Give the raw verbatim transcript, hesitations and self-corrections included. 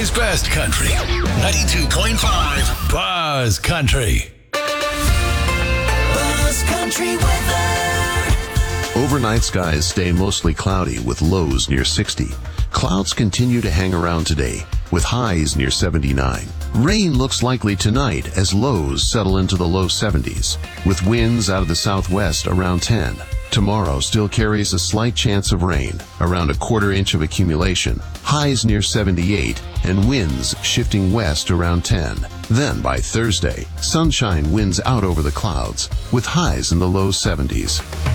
Country's best country. ninety-two point five Buzz Country. Buzz Country weather. Overnight skies stay mostly cloudy with lows near sixty. Clouds continue to hang around today with highs near seventy-nine. Rain looks likely tonight as lows settle into the low seventies, with winds out of the southwest around ten. Tomorrow still carries a slight chance of rain, around a quarter inch of accumulation, highs near seventy-eight, and winds shifting west around ten. Then by Thursday, sunshine winds out over the clouds, with highs in the low seventies.